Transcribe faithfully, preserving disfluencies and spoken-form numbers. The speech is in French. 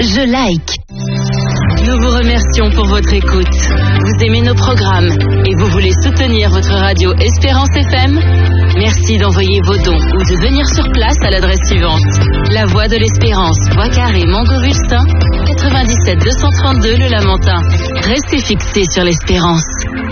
Je like. Nous vous remercions pour votre écoute. Vous aimez nos programmes et vous voulez soutenir votre radio Espérance F M? Merci d'envoyer vos dons ou de venir sur place à l'adresse suivante. La Voie de l'Espérance, Bois Carré, Mangovulsin, quatre-vingt-dix-sept deux cent trente-deux Le Lamentin. Restez fixés sur l'Espérance.